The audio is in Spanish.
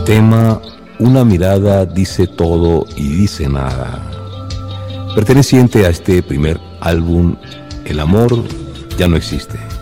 Tema Una mirada dice todo y dice nada, perteneciente a este primer álbum El amor ya no existe.